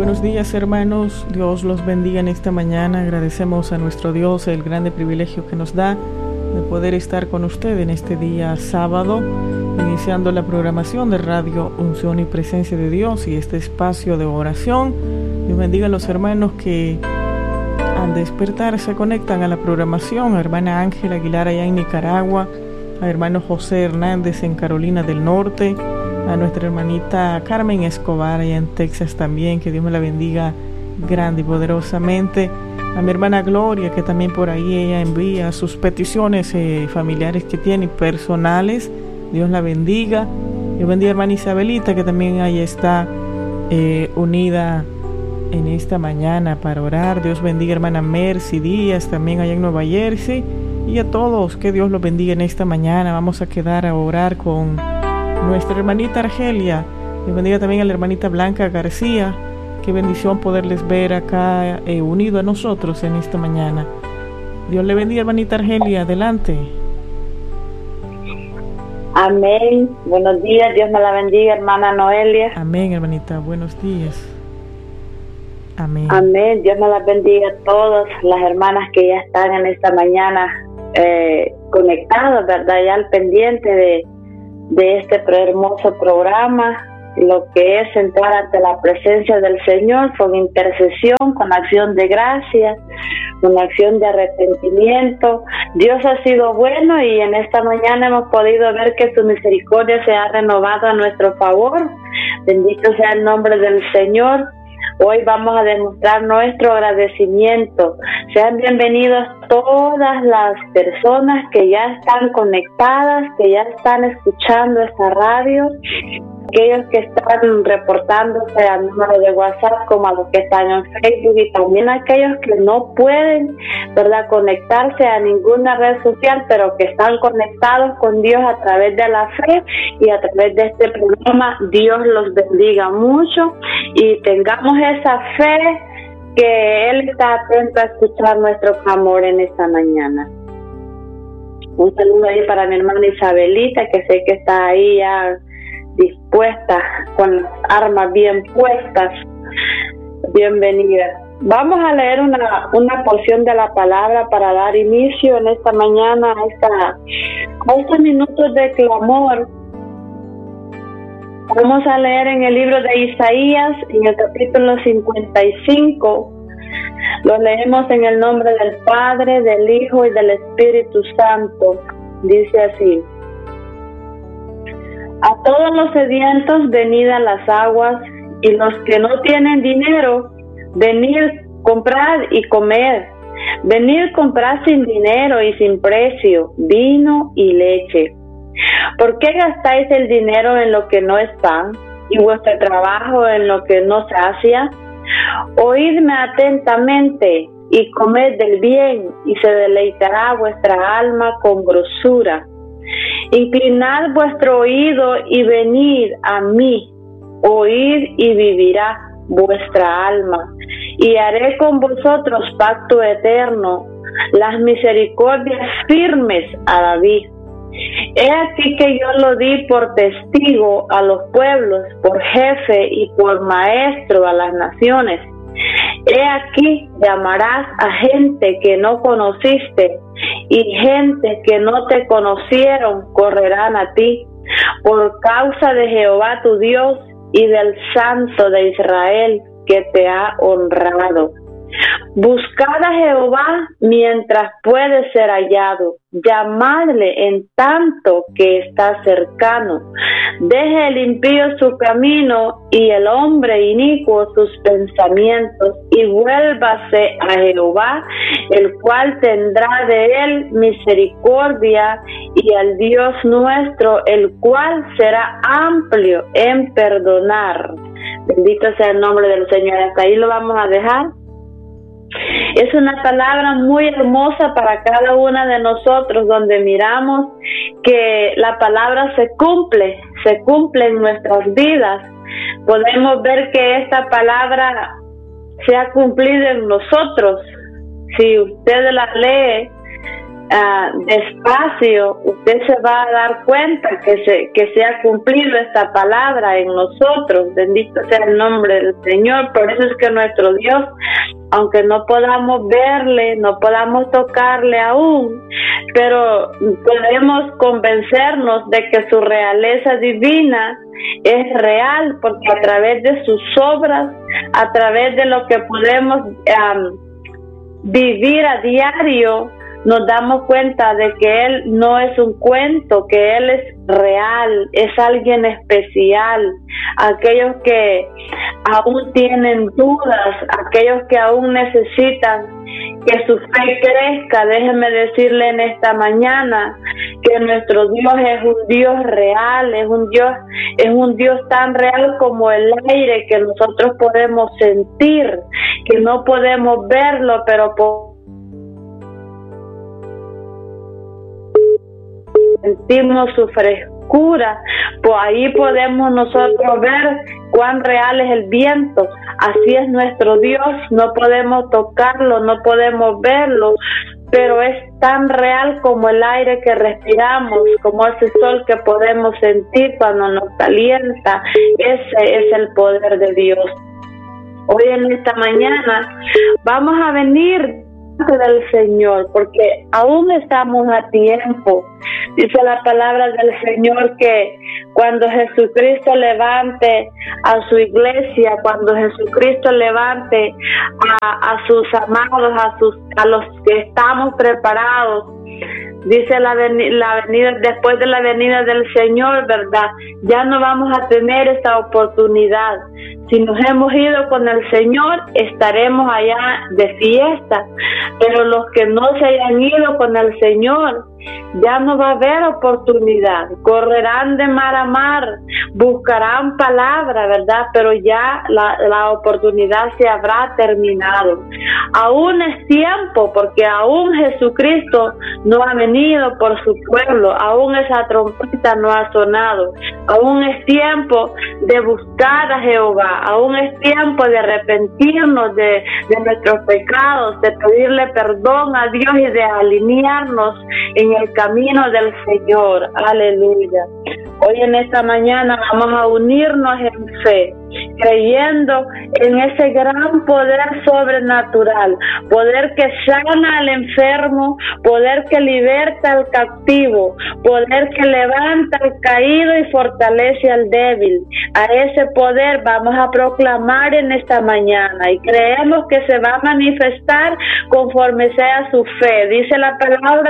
Buenos días, hermanos. Dios los bendiga en esta mañana. Agradecemos a nuestro Dios el grande privilegio que nos da de poder estar con usted en este día sábado, iniciando la programación de Radio Unción y Presencia de Dios y este espacio de oración. Dios bendiga a los hermanos que al despertar se conectan a la programación, a hermana Ángela Aguilar allá en Nicaragua, a hermano José Hernández en Carolina del Norte, a nuestra hermanita Carmen Escobar allá en Texas también, que Dios me la bendiga grande y poderosamente, a mi hermana Gloria, que también por ahí ella envía sus peticiones familiares que tiene y personales. Dios la bendiga. Dios bendiga a hermana Isabelita, que también ahí está unida en esta mañana para orar. Dios bendiga a hermana Mercy Díaz, también allá en Nueva Jersey, y a todos, que Dios los bendiga en esta mañana. Vamos a quedar a orar con nuestra hermanita Argelia. Dios bendiga también a la hermanita Blanca García. Qué bendición poderles ver acá unido a nosotros en esta mañana. Dios le bendiga, hermanita Argelia. Adelante. Amén. Buenos días. Dios me la bendiga, hermana Noelia. Amén, hermanita. Buenos días. Amén. Amén. Dios me la bendiga a todas las hermanas que ya están en esta mañana conectadas, ¿verdad? Ya al pendiente de este hermoso programa, lo que es entrar ante la presencia del Señor con intercesión, con acción de gracia, con acción de arrepentimiento. Dios ha sido bueno y en esta mañana hemos podido ver que su misericordia se ha renovado a nuestro favor. Bendito sea el nombre del Señor. Hoy vamos a demostrar nuestro agradecimiento. Sean bienvenidos todas las personas que ya están conectadas, que ya están escuchando esta radio, aquellos que están reportándose al número de WhatsApp, como a los que están en Facebook, y también aquellos que no pueden, ¿verdad?, conectarse a ninguna red social, pero que están conectados con Dios a través de la fe y a través de este programa. Dios los bendiga mucho y tengamos esa fe que Él está atento a escuchar nuestro clamor en esta mañana. Un saludo ahí para mi hermana Isabelita, que sé que está ahí ya dispuesta, con las armas bien puestas. Bienvenida. Vamos a leer una porción de la palabra para dar inicio en esta mañana a estos minutos de clamor. Vamos a leer en el libro de Isaías, en el capítulo 55. Lo leemos en el nombre del Padre, del Hijo y del Espíritu Santo. Dice así: a todos los sedientos, venid a las aguas, y los que no tienen dinero, venid, comprad y comed. Venid, comprad sin dinero y sin precio, vino y leche. ¿Por qué gastáis el dinero en lo que no es pan, y vuestro trabajo en lo que no sacia? Oídme atentamente, y comed del bien, y se deleitará vuestra alma con grosura. Inclinad vuestro oído y venid a mí, oíd y vivirá vuestra alma, y haré con vosotros pacto eterno, las misericordias firmes a David. He aquí que yo lo di por testigo a los pueblos, por jefe y por maestro a las naciones. He aquí llamarás a gente que no conociste, y gente que no te conocieron correrán a ti, por causa de Jehová tu Dios y del Santo de Israel que te ha honrado. Buscad a Jehová mientras puede ser hallado, llamadle en tanto que está cercano. Deje el impío su camino y el hombre inicuo sus pensamientos, y vuélvase a Jehová, el cual tendrá de él misericordia, y al Dios nuestro, el cual será amplio en perdonar. Bendito sea el nombre del Señor. Hasta ahí lo vamos a dejar. Es una palabra muy hermosa para cada una de nosotros, donde miramos que la palabra se cumple en nuestras vidas. Podemos ver que esta palabra se ha cumplido en nosotros. Si usted la lee despacio, usted se va a dar cuenta que se ha cumplido esta palabra en nosotros. Bendito sea el nombre del Señor. Por eso es que nuestro Dios, aunque no podamos verle, no podamos tocarle aún, pero podemos convencernos de que su realeza divina es real, porque a través de sus obras, a través de lo que podemos vivir a diario, nos damos cuenta de que Él no es un cuento, que Él es real, es alguien especial. Aquellos que aún tienen dudas, aquellos que aún necesitan que su fe crezca, déjenme decirle en esta mañana que nuestro Dios es un Dios real, es un Dios tan real como el aire que nosotros podemos sentir, que no podemos verlo, pero sentimos su frescura. Pues ahí podemos nosotros ver cuán real es el viento. Así es nuestro Dios, no podemos tocarlo, no podemos verlo, pero es tan real como el aire que respiramos, como ese sol que podemos sentir cuando nos calienta. Ese es el poder de Dios. Hoy en esta mañana vamos a venir del Señor, porque aún estamos a tiempo. Dice la palabra del Señor que cuando Jesucristo levante a su iglesia, cuando Jesucristo levante a sus amados, a los que estamos preparados, dice la venida, después de la venida del Señor, ¿verdad? Ya no vamos a tener esta oportunidad. Si nos hemos ido con el Señor, estaremos allá de fiesta. Pero los que no se hayan ido con el Señor, ya no va a haber oportunidad. Correrán de mar a mar, buscarán palabra, ¿verdad? Pero ya la oportunidad se habrá terminado. Aún es tiempo, porque aún Jesucristo no ha venido por su pueblo, aún esa trompeta no ha sonado. Aún es tiempo de buscar a Jehová, aún es tiempo de arrepentirnos de nuestros pecados, de pedirle perdón a Dios y de alinearnos en el camino del Señor. Aleluya. Hoy en esta mañana vamos a unirnos en fe, creyendo en ese gran poder sobrenatural, poder que sana al enfermo, poder que liberta al cautivo, poder que levanta al caído y fortalece al débil. A ese poder vamos a proclamar en esta mañana y creemos que se va a manifestar conforme sea su fe. Dice la palabra